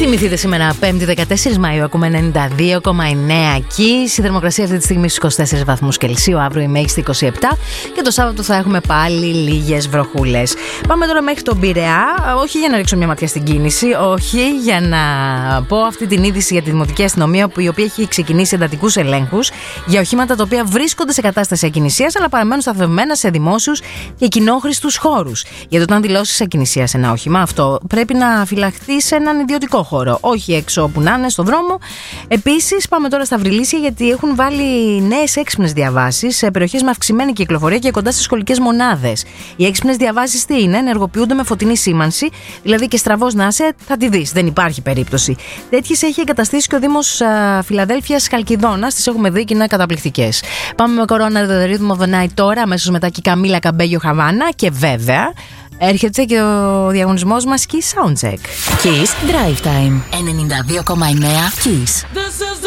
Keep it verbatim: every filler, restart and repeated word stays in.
Θυμηθείτε σήμερα Πέμπτη δεκατέσσερις Μαΐου, ακούμε ενενήντα δύο κόμμα εννέα Kiss. Η θερμοκρασία αυτή τη στιγμή στους είκοσι τέσσερις βαθμούς Κελσίου, αύριο η μέγιστη είκοσι επτά και το Σάββατο θα έχουμε πάλι λίγες βροχούλες. Πάμε τώρα μέχρι τον Πειραιά, όχι για να ρίξω μια ματιά στην κίνηση, όχι για να πω αυτή την είδηση για τη Δημοτική Αστυνομία, η οποία έχει ξεκινήσει εντατικούς ελέγχους για οχήματα τα οποία βρίσκονται σε κατάσταση ακινησίας αλλά παραμένουν σταθευμένα σε δημόσιους και κοινόχρηστους χώρους. Γιατί όταν δηλώσεις ακινησία σε ένα όχημα, αυτό πρέπει να φυλαχθεί σε έναν ιδιωτικό χώρο, όχι έξω όπου να είναι, στον δρόμο. Επίσης, πάμε τώρα στα Βρυλίσια, γιατί έχουν βάλει νέες έξυπνες διαβάσεις σε περιοχές με αυξημένη κυκλοφορία και κοντά στις σχολικές μονάδες. Οι έξυπνες διαβάσεις τι είναι? Ενεργοποιούνται με φωτεινή σήμανση, δηλαδή και στραβός να είσαι, θα τη δεις. Δεν υπάρχει περίπτωση. Τέτοιες έχει εγκαταστήσει και ο Δήμος Φιλαδέλφειας Χαλκιδόνας, τις έχουμε δει και είναι καταπληκτικές. Πάμε με Corona The Rhythm of the Night τώρα, αμέσως μετά και Καμίλα Καμπέγιο Χαβάνα και βέβαια έρχεται και ο διαγωνισμός μας Kiss Soundcheck. Kiss Drive Time ενενήντα δύο κόμμα εννέα Kiss.